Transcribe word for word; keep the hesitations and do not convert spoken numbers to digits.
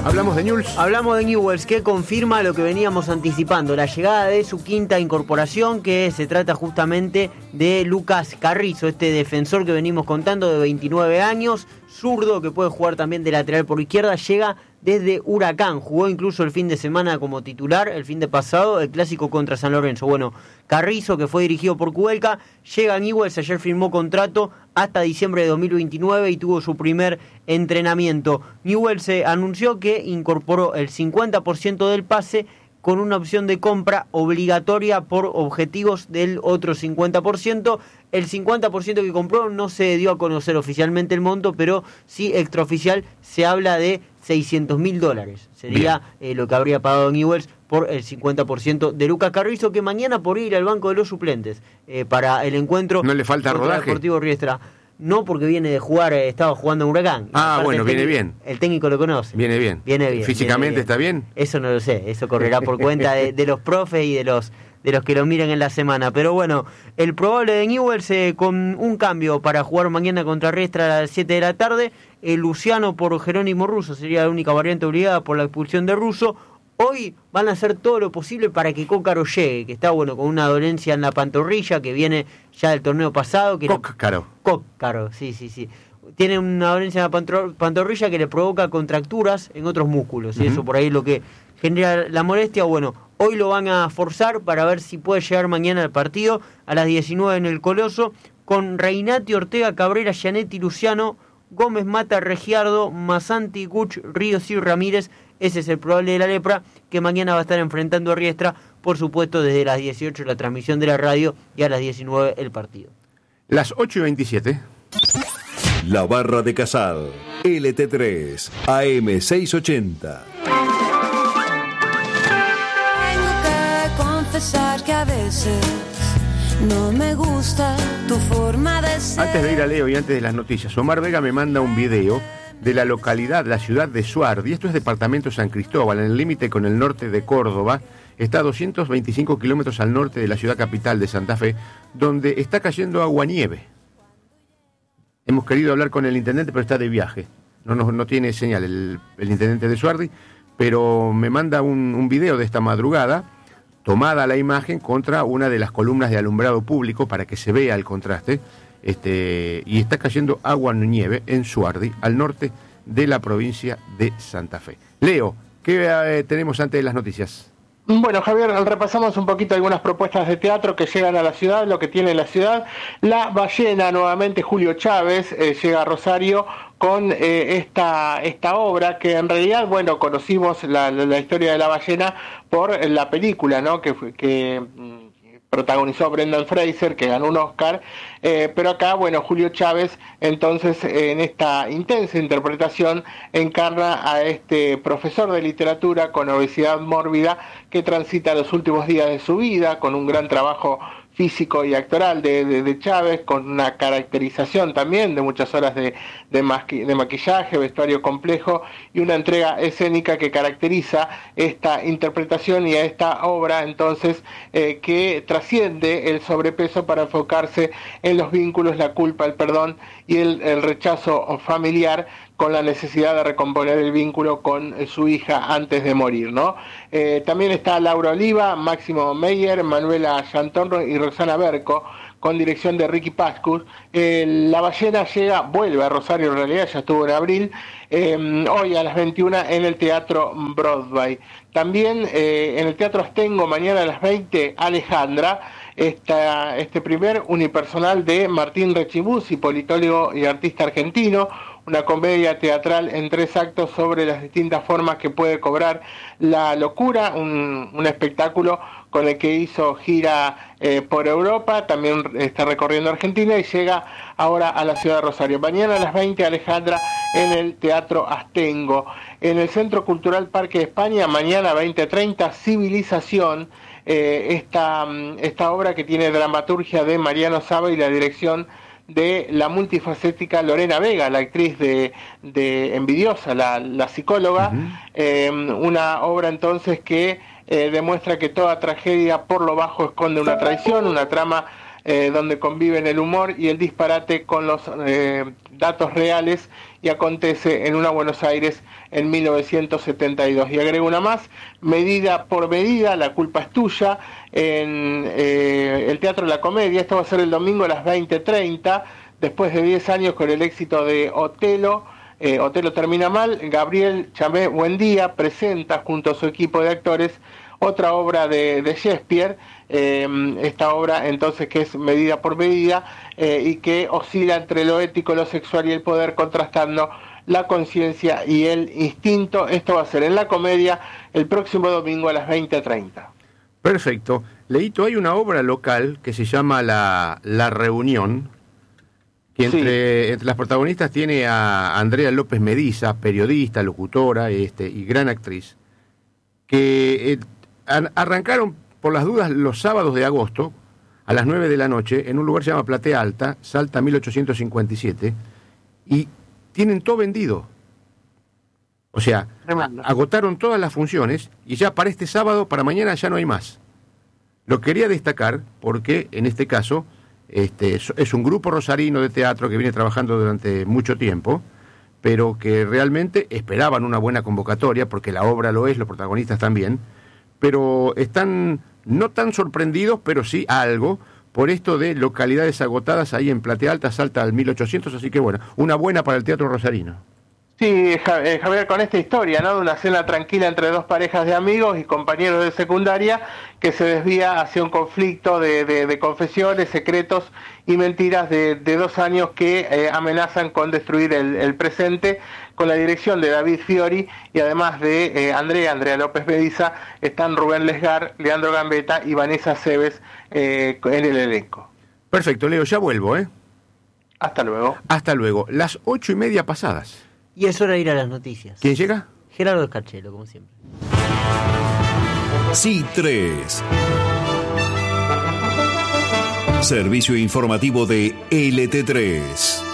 Hablamos de Newell's. Hablamos de Newell's, que confirma lo que veníamos anticipando, la llegada de su quinta incorporación, que se trata justamente de Lucas Carrizo, este defensor que venimos contando de veintinueve años, zurdo, que puede jugar también de lateral por izquierda, llega desde Huracán, jugó incluso el fin de semana como titular, el fin de pasado, el clásico contra San Lorenzo. Bueno, Carrizo, que fue dirigido por Cuelca, llega a Newell's, ayer firmó contrato hasta diciembre de dos mil veintinueve y tuvo su primer entrenamiento. Newell's se anunció que incorporó el cincuenta por ciento del pase con una opción de compra obligatoria por objetivos del otro cincuenta por ciento. El cincuenta por ciento que compró no se dio a conocer oficialmente el monto, pero sí extraoficial se habla de seiscientos mil dólares. Sería eh, lo que habría pagado Newell's por el cincuenta por ciento de Lucas Carrizo, que mañana por ir al banco de los suplentes eh, para el encuentro. ¿No le falta contra rodaje? Deportivo Riestra. No, porque viene de jugar, eh, estaba jugando en Huracán. Ah, Aparte, bueno, el viene técnico, bien. El técnico lo conoce. Viene bien. Viene bien. ¿Físicamente viene bien. está bien? Eso no lo sé, eso correrá por cuenta de, de los profes y de los de los que lo miran en la semana. Pero bueno, el probable de Newell's eh, con un cambio para jugar mañana contra Riestra a las siete de la tarde, el Luciano por Jerónimo Russo, sería la única variante obligada por la expulsión de Russo. Hoy van a hacer todo lo posible para que Cócaro llegue, que está bueno con una dolencia en la pantorrilla que viene ya del torneo pasado. Que Cócaro. Cócaro, sí, sí, sí. Tiene una dolencia en la pantor- pantorrilla que le provoca contracturas en otros músculos, y uh-huh. eso por ahí es lo que genera la molestia. Bueno, hoy lo van a forzar para ver si puede llegar mañana al partido a las diecinueve en el Coloso, con Reinati, Ortega, Cabrera, Gianetti, Luciano, Gómez, Mata, Regiardo, Masanti, Guch, Ríos y Ramírez. Ese es el probable de la Lepra, que mañana va a estar enfrentando a Riestra, por supuesto desde las dieciocho la transmisión de la radio y a las diecinueve el partido. Las ocho y veintisiete. La Barra de Casal, L T tres, A M seiscientos ochenta. Tengo que confesar que a veces no me gusta tu forma de ser. Antes de ir a Leo y antes de las noticias, Omar Vega me manda un video de la localidad, la ciudad de Suardi. Esto es departamento San Cristóbal, en el límite con el norte de Córdoba. Está a doscientos veinticinco kilómetros al norte de la ciudad capital de Santa Fe, donde está cayendo aguanieve. Hemos querido hablar con el intendente, pero está de viaje. No, no, no tiene señal el, el intendente de Suardi, pero me manda un, un video de esta madrugada, tomada la imagen contra una de las columnas de alumbrado público para que se vea el contraste. Este, y está cayendo agua nieve en Suardi, al norte de la provincia de Santa Fe. Leo, ¿qué eh, tenemos antes de las noticias? Bueno, Javier, repasamos un poquito algunas propuestas de teatro que llegan a la ciudad, lo que tiene la ciudad. La Ballena, nuevamente Julio Chávez, eh, llega a Rosario con eh, esta esta obra que en realidad, bueno, conocimos la, la, la historia de La Ballena por la película, ¿no? Que que protagonizó Brendan Fraser, que ganó un Oscar, eh, pero acá, bueno, Julio Chávez, entonces, eh, en esta intensa interpretación, encarna a este profesor de literatura con obesidad mórbida que transita los últimos días de su vida, con un gran trabajo físico y actoral de, de, de Chávez, con una caracterización también de muchas horas de, de, maqui, de maquillaje, vestuario complejo y una entrega escénica que caracteriza esta interpretación y a esta obra, entonces, eh, que trasciende el sobrepeso para enfocarse en los vínculos, la culpa, el perdón y el, el rechazo familiar, con la necesidad de recomponer el vínculo con su hija antes de morir, ¿no? Eh, también está Laura Oliva, Máximo Meyer, Manuela Chantorno y Roxana Berco, con dirección de Ricky Pascus. Eh, La Ballena llega, vuelve a Rosario, en realidad ya estuvo en abril, eh, hoy a las veintiuna en el Teatro Broadway. También eh, en el Teatro Astengo, mañana a las veinte, Alejandra, esta, este primer unipersonal de Martín Rechibuzzi, politólogo y artista argentino, una comedia teatral en tres actos sobre las distintas formas que puede cobrar la locura, un, un espectáculo con el que hizo gira eh, por Europa, también está recorriendo Argentina y llega ahora a la ciudad de Rosario. Mañana a las veinte, Alejandra, en el Teatro Astengo. En el Centro Cultural Parque de España, mañana veinte treinta, Civilización, eh, esta, esta obra que tiene dramaturgia de Mariano Saba y la dirección de la multifacética Lorena Vega, la actriz de, de Envidiosa, la, la psicóloga, uh-huh. eh, una obra entonces que eh, demuestra que toda tragedia por lo bajo esconde una traición, una trama eh, donde conviven el humor y el disparate con los eh, datos reales, y acontece en una Buenos Aires en mil novecientos setenta y dos. Y agrego una más, Medida por Medida, La culpa es tuya, en eh, el Teatro de la Comedia. Esto va a ser el domingo a las veinte treinta, después de diez años con el éxito de Otelo. Eh, Otelo termina mal. Gabriel Chamé Buendía presenta junto a su equipo de actores otra obra de, de Shakespeare, eh, esta obra entonces que es Medida por Medida, eh, y que oscila entre lo ético, lo sexual y el poder, contrastando la conciencia y el instinto. Esto va a ser en la Comedia el próximo domingo a las veinte treinta. Perfecto. Leito, hay una obra local que se llama La, La Reunión, que entre, sí. entre las protagonistas tiene a Andrea López Mediza, periodista, locutora este, y gran actriz, que eh, arrancaron por las dudas los sábados de agosto a las nueve de la noche en un lugar que se llama Platea Alta, Salta mil ochocientos cincuenta y siete, y tienen todo vendido. O sea, Remando. agotaron todas las funciones y ya para este sábado, para mañana ya no hay más. Lo quería destacar porque en este caso este, es un grupo rosarino de teatro que viene trabajando durante mucho tiempo, pero que realmente esperaban una buena convocatoria, porque la obra lo es, los protagonistas también, pero están no tan sorprendidos, pero sí algo, por esto de localidades agotadas ahí en Platea Alta, Salta al mil ochocientos, así que bueno, una buena para el teatro rosarino. Sí, Javier, con esta historia, ¿no? De una cena tranquila entre dos parejas de amigos y compañeros de secundaria que se desvía hacia un conflicto de, de, de confesiones, secretos y mentiras de, de dos años que eh, amenazan con destruir el, el presente, con la dirección de David Fiori y además de eh, Andrea, Andrea López Mediza, están Rubén Lesgar, Leandro Gambetta y Vanessa Cebes eh, en el elenco. Perfecto, Leo, ya vuelvo, ¿eh? Hasta luego. Hasta luego. Las ocho y media pasadas. Y es hora de ir a las noticias. ¿Quién llega? Gerardo Escarchelo, como siempre. C tres. Servicio informativo de L T tres.